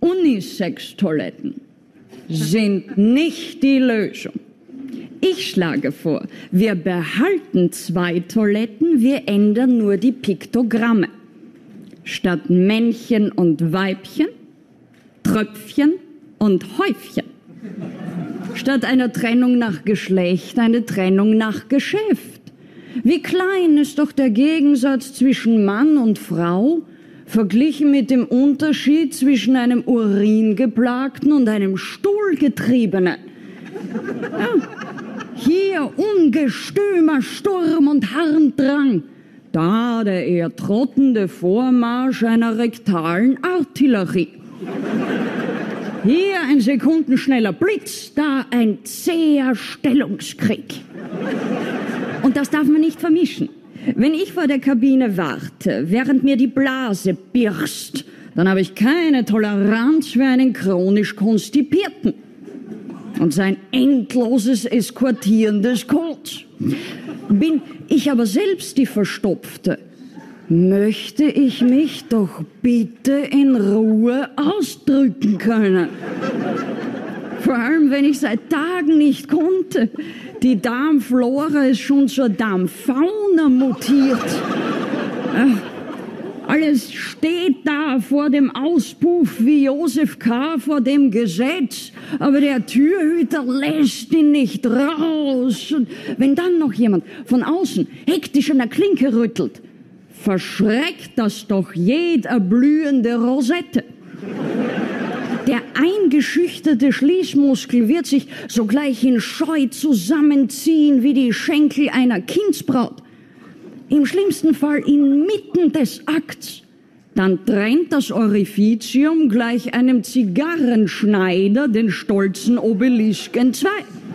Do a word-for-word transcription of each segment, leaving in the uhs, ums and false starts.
Unisex-Toiletten sind nicht die Lösung. Ich schlage vor, wir behalten zwei Toiletten, wir ändern nur die Piktogramme. Statt Männchen und Weibchen, Tröpfchen und Häufchen. Statt einer Trennung nach Geschlecht, eine Trennung nach Geschäft. Wie klein ist doch der Gegensatz zwischen Mann und Frau, verglichen mit dem Unterschied zwischen einem Uringeplagten und einem Stuhlgetriebenen. Ja. Hier ungestümer Sturm und Harndrang, da der eher trottende Vormarsch einer rektalen Artillerie. Hier ein sekundenschneller Blitz, da ein zäher Stellungskrieg. Und das darf man nicht vermischen. Wenn ich vor der Kabine warte, während mir die Blase birst, dann habe ich keine Toleranz für einen chronisch Konstipierten und sein endloses Eskortieren des Kots. Bin ich aber selbst die Verstopfte, möchte ich mich doch bitte in Ruhe ausdrücken können. Vor allem, wenn ich seit Tagen nicht konnte. Die Darmflora ist schon zur Darmfauna mutiert. Alles steht da vor dem Auspuff wie Josef K. vor dem Gesetz, aber der Türhüter lässt ihn nicht raus. Und wenn dann noch jemand von außen hektisch an der Klinke rüttelt, verschreckt das doch jed erblühende Rosette. Der eingeschüchterte Schließmuskel wird sich sogleich in Scheu zusammenziehen wie die Schenkel einer Kindsbraut. Im schlimmsten Fall inmitten des Akts. Dann trennt das Orificium gleich einem Zigarrenschneider den stolzen Obelisk entzwei.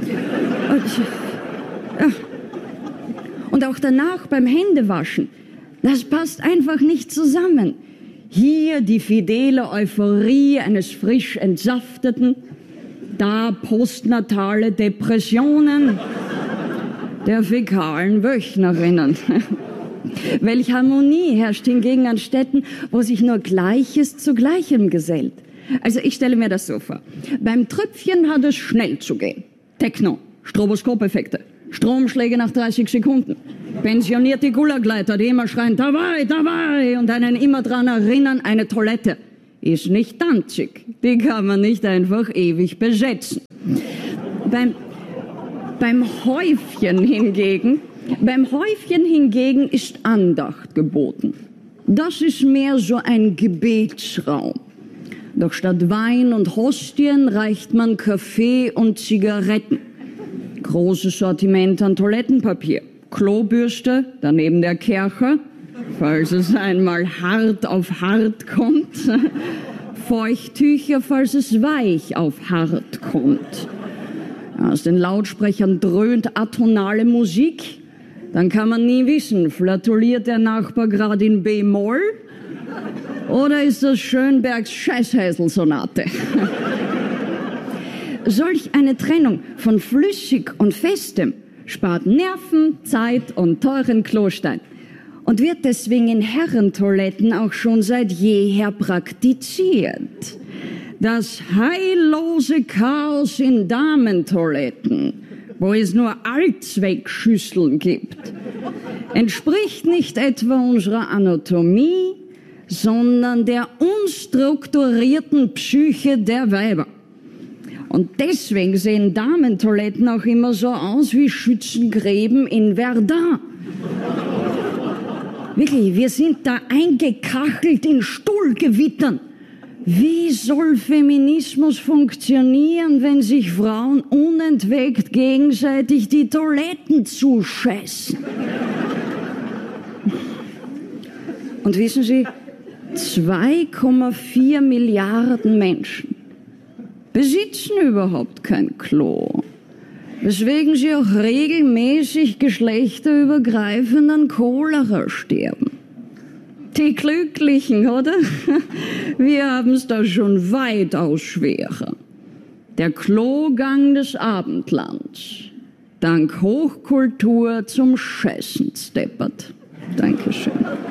Und auch danach beim Händewaschen, das passt einfach nicht zusammen. Hier die fidele Euphorie eines frisch Entsafteten, da postnatale Depressionen der fäkalen Wöchnerinnen. Welch Harmonie herrscht hingegen an Städten, wo sich nur Gleiches zu Gleichem gesellt. Also ich stelle mir das so vor. Beim Tröpfchen hat es schnell zu gehen. Techno, Stroboskopeffekte, Stromschläge nach dreißig Sekunden. Pensionierte Gulagleiter, die immer schreien, dabei, dabei, und einen immer dran erinnern, eine Toilette ist nicht Danzig. Die kann man nicht einfach ewig besetzen. Beim, beim Häufchen hingegen, beim Häufchen hingegen ist Andacht geboten. Das ist mehr so ein Gebetsraum. Doch statt Wein und Hostien reicht man Kaffee und Zigaretten. Großes Sortiment an Toilettenpapier. Klobürste, daneben der Kercher, falls es einmal hart auf hart kommt. Feuchttücher, falls es weich auf hart kommt. Aus den Lautsprechern dröhnt atonale Musik. Dann kann man nie wissen, flatuliert der Nachbar gerade in B-Moll oder ist das Schönbergs Scheißhäsel-Sonate? Solch eine Trennung von flüssig und festem spart Nerven, Zeit und teuren Klostein und wird deswegen in Herrentoiletten auch schon seit jeher praktiziert. Das heillose Chaos in Damentoiletten, wo es nur Allzweckschüsseln gibt, entspricht nicht etwa unserer Anatomie, sondern der unstrukturierten Psyche der Weiber. Und deswegen sehen Damentoiletten auch immer so aus wie Schützengräben in Verdun. Wirklich, wir sind da eingekachelt in Stuhlgewittern. Wie soll Feminismus funktionieren, wenn sich Frauen unentwegt gegenseitig die Toiletten zuscheißen? Und wissen Sie, zwei Komma vier Milliarden Menschen besitzen überhaupt kein Klo, weswegen sie auch regelmäßig geschlechterübergreifend an Cholera sterben. Die Glücklichen, oder? Wir haben es da schon weitaus schwerer. Der Klogang des Abendlands, dank Hochkultur zum Scheißen steppert. Dankeschön.